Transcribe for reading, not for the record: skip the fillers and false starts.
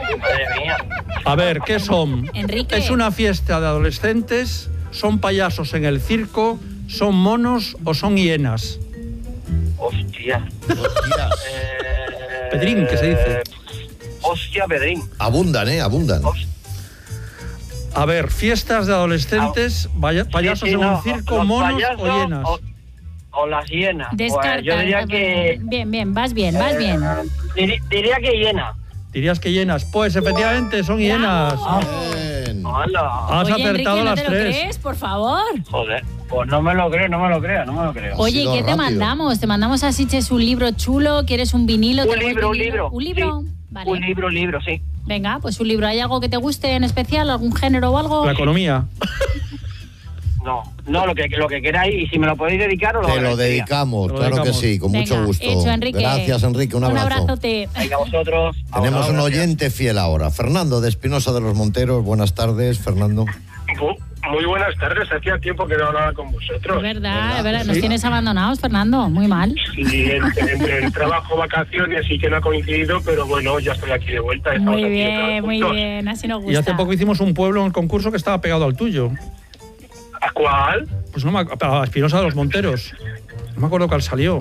Madre mía. A ver, ¿qué son? Enrique. ¿Es una fiesta de adolescentes? ¿Son payasos en el circo? ¿Son monos o son hienas? Hostia. Pedrín, ¿qué se dice? Hostia, Pedrín. Abundan. A ver, fiestas de adolescentes, payasos en un circo, monos o hienas. O las hienas. Descarta. Pues yo diría que... Bien, vas bien. Diría que hiena. ¿Dirías que hienas? Pues efectivamente son hienas. Bien. Hola. Has Oye, acertado Enrique, ¿no las te lo tres. crees, por favor? Joder, pues no me lo creo. Oye, sido ¿qué te rápido. mandamos? ¿Te mandamos a Sitges un libro chulo? ¿Quieres un vinilo? Un ¿Te libro. ¿Un libro? Sí. Vale. Un libro, sí. Venga, pues un libro. ¿Hay algo que te guste en especial? ¿Algún género o algo? La economía. No, lo que queráis. Y si me lo podéis dedicar, os lo Te lo agradecería. dedicamos, Te lo claro dedicamos. que sí, con Venga, mucho gusto. hecho, Enrique. Gracias, Enrique, un abrazo. Un abrazote. Venga, vosotros. Tenemos un Ahora, oyente fiel ahora, Fernando de Espinosa de los Monteros. Buenas tardes, Fernando. Muy buenas tardes, hacía tiempo que no hablaba con vosotros. Es verdad. Nos tienes abandonados, Fernando. Muy mal. Y entre el trabajo, vacaciones y que no ha coincidido, pero bueno, ya estoy aquí de vuelta. Estamos Muy aquí otra vez bien, muy juntos. bien. Así nos gusta. Y hace poco hicimos un pueblo en el concurso que estaba pegado al tuyo. ¿A cuál? Pues no me a Espinosa de los Monteros. No me acuerdo cuál salió.